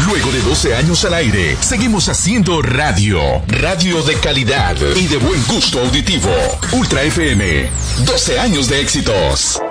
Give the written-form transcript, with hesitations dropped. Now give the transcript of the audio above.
Luego de 12 años al aire, seguimos haciendo radio. Radio de calidad y de buen gusto auditivo. Ultra FM, 12 años de éxitos.